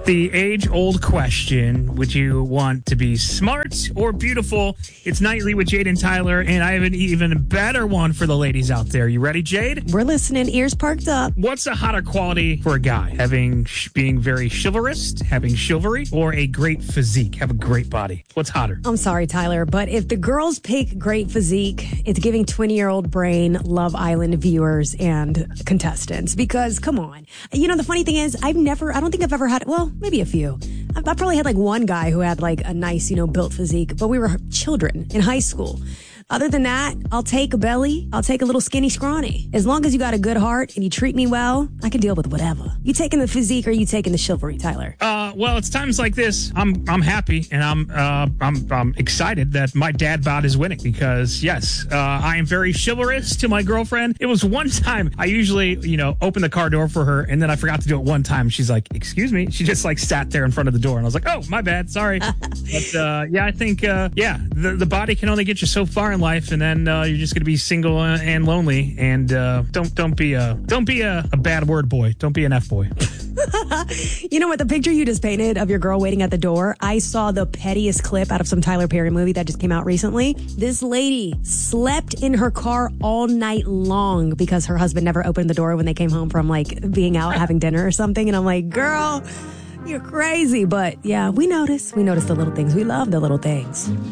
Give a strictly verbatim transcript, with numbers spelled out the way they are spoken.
The age-old question, would you want to be smart or beautiful? It's Nightly with Jade and Tyler, and I have an even better one for the ladies out there. You ready, Jade? We're listening, ears perked up. What's a hotter quality for a guy? Having being very chivalrous, having chivalry, or a great physique, have a great body? What's hotter? I'm sorry, Tyler, but if the girls pick great physique, it's giving twenty-year-old brain Love Island viewers and contestants. Because, come on. You know, the funny thing is, I've never, I don't think I've ever had, well, maybe a few. I've, I probably had like one guy who had like a nice, you know, built physique, but we were children in high school. Other than that, I'll take a belly. I'll take a little skinny scrawny. As long as you got a good heart and you treat me well, I can deal with whatever. You taking the physique or you taking the chivalry, Tyler? Uh, well, it's times like this. I'm I'm happy and I'm uh I'm I'm excited that my dad bod is winning because yes, uh, I am very chivalrous to my girlfriend. It was one time I usually you know open the car door for her and then I forgot to do it one time. She's like, "Excuse me." She just like sat there in front of the door and I was like, "Oh, my bad, sorry." But uh, yeah, I think uh, yeah, the the body can only get you so far in life, and then uh, you're just going to be single and lonely. And uh, don't don't be a don't be a, a bad word boy. Don't be an F boy. You know what? The picture you just painted of your girl waiting at the door, I saw the pettiest clip out of some Tyler Perry movie that just came out recently. This lady slept in her car all night long because her husband never opened the door when they came home from like being out having dinner or something. And I'm like, girl, you're crazy. But yeah, we notice. We notice the little things. We love the little things.